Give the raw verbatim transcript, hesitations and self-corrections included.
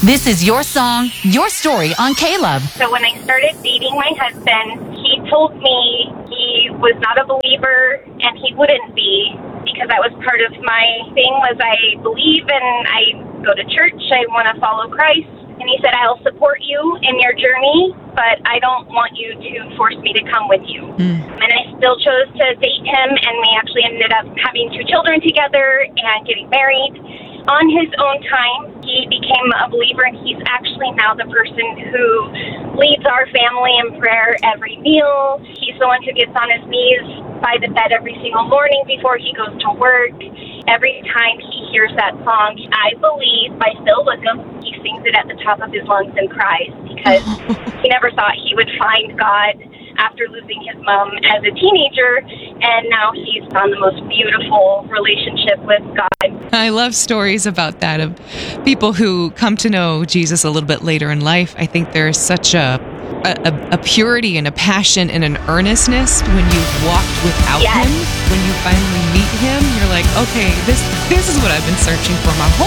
This is Your Song, Your Story on K-Love. So when I started dating my husband, he told me he was not a believer and he wouldn't be, because that was part of my thing was I believe and I go to church, I want to follow Christ. And he said, I'll support you in your journey, but I don't want you to force me to come with you. Mm. And I still chose to date him, and we actually ended up having two children together and getting married. On his own time, he became a believer, and he's actually now the person who leads our family in prayer every meal. He's the one who gets on his knees by the bed every single morning before he goes to work. Every time he hears that song, I Believe by Phil Wickham, he sings it at the top of his lungs and cries, because he never thought he would find God after losing his mom as a teenager, and now he's found the most beautiful relationship with God. I love stories about that, of people who come to know Jesus a little bit later in life. I think there's such a a, a purity and a passion and an earnestness when you've walked without yes. him. When you finally meet him, you're like, okay, this this is what I've been searching for my whole